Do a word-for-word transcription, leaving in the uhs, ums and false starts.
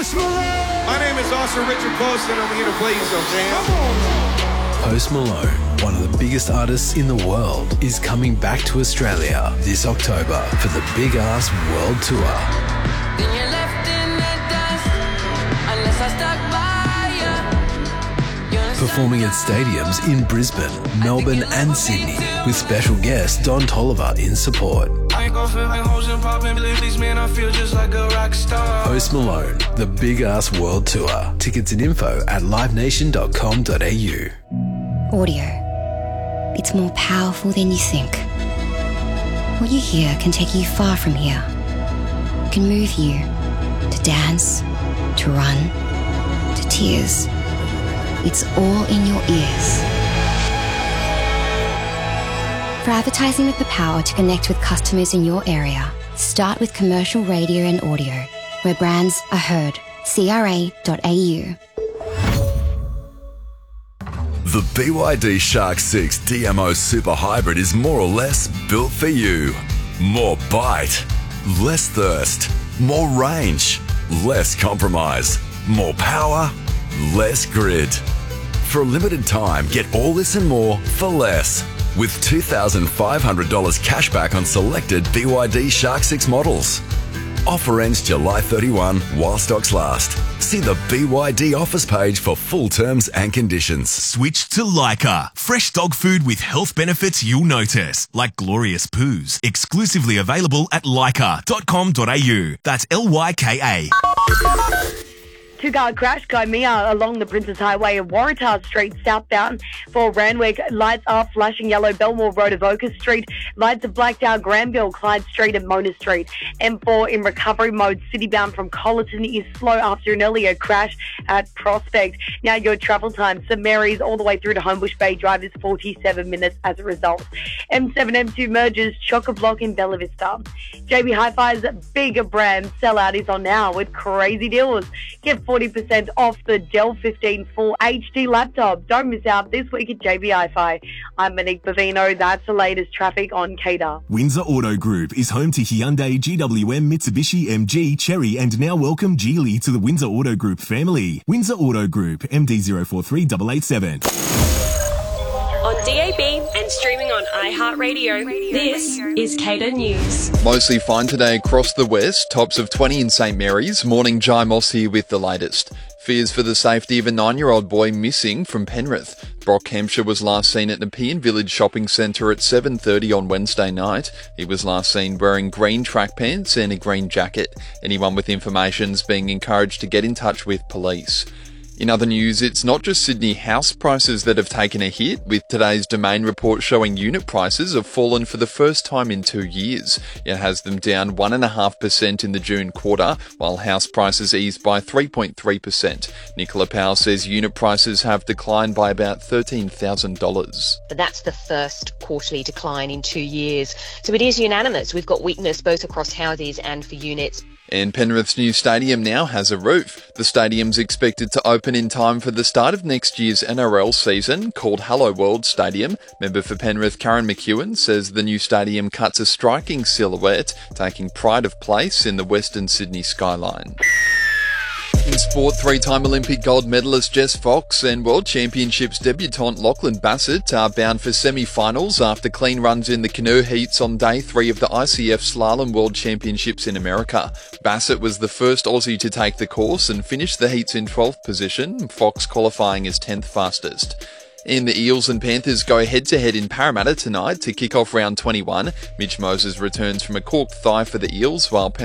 Post Malone! My name is Officer Richard Post, and I'm here to play you some jam. Come on! Post Malone, one of the biggest artists in the world, is coming back to Australia this October for the Big Ass World Tour. Then you're left in the dust, unless I stuck by you. You're Performing at stadiums in Brisbane, Melbourne and Sydney, with special guest Don Toliver in support. I ain't gon' feel like hoes and poppin' lilies, man, I feel just like a rock star. Post Malone, the Big Ass World Tour. Tickets and info at live nation dot com dot a u. Audio. It's more powerful than you think. What you hear can take you far from here. It can move you to dance, to run, to tears. It's all in your ears. For advertising with the power to connect with customers in your area, start with commercial radio and audio, where brands are heard. C R A dot A U. The B Y D Shark six D M O Super Hybrid is more or less built for you. More bite, less thirst, more range, less compromise, more power, less grid. For a limited time, get all this and more for less. With two thousand five hundred dollars cash back on selected B Y D Shark six models. Offer ends July thirty-first while stocks last. See the B Y D offers page for full terms and conditions. Switch to Lyka. Fresh dog food with health benefits you'll notice, like glorious poos. Exclusively available at lyka dot com dot a u. That's L Y K A. Two-car crash guy Mia along the Princess Highway at Waratah Street southbound for Randwick. Lights are flashing yellow Belmore Road of Oaker Street. Lights are blacked out Granville, Clyde Street and Mona Street. M four in recovery mode. Citybound from Colleton is slow after an earlier crash at Prospect. Now your travel time, St Mary's all the way through to Homebush Bay Drive is forty-seven minutes as a result. M seven M two merges Chock-a-Block in Bella Vista. J B Hi-Fi's big brand sellout is on now with crazy deals. Get forty percent off the Dell fifteen Full H D laptop. Don't miss out this week at J B Hi-Fi. I'm Monique Bavino. That's the latest traffic on K D A. Windsor Auto Group is home to Hyundai, G W M, Mitsubishi, M G, Chery, and now welcome Geely to the Windsor Auto Group family. Windsor Auto Group, M D zero four three eight eight seven. On D A B and streaming on iHeartRadio, this is K D A News. Mostly fine today across the west, tops of twenty in St Mary's. Morning, Jai Moss here with the latest. Fears for the safety of a nine-year-old boy missing from Penrith. Brock Hampshire was last seen at Nepean Village Shopping Centre at seven thirty on Wednesday night. He was last seen wearing green track pants and a green jacket. Anyone with information is being encouraged to get in touch with police. In other news, it's not just Sydney house prices that have taken a hit, with today's Domain report showing unit prices have fallen for the first time in two years. It has them down one point five percent in the June quarter, while house prices eased by three point three percent. Nicola Powell says unit prices have declined by about thirteen thousand dollars. But that's the first quarterly decline in two years. So it is unanimous. We've got weakness both across houses and for units. And Penrith's new stadium now has a roof. The stadium's expected to open in time for the start of next year's N R L season, called Hello World Stadium. Member for Penrith, Karen McEwen, says the new stadium cuts a striking silhouette, taking pride of place in the Western Sydney skyline. In sport, three-time Olympic gold medalist Jess Fox and World Championships debutant Lachlan Bassett are bound for semi-finals after clean runs in the canoe heats on day three of the I C F Slalom World Championships in America. Bassett was the first Aussie to take the course and finish the heats in twelfth position, Fox qualifying as tenth fastest. And the Eels and Panthers go head-to-head in Parramatta tonight to kick off round twenty-one. Mitch Moses returns from a corked thigh for the Eels, while